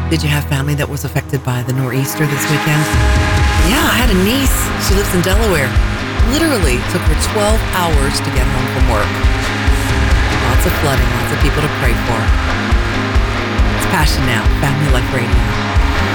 Did you have family that was affected by the nor'easter this weekend? Yeah, I had a niece. She lives in Delaware. Literally took her 12 hours to get home from work. Lots of flooding, lots of people to pray for. It's Passion Now, Family Life Radio.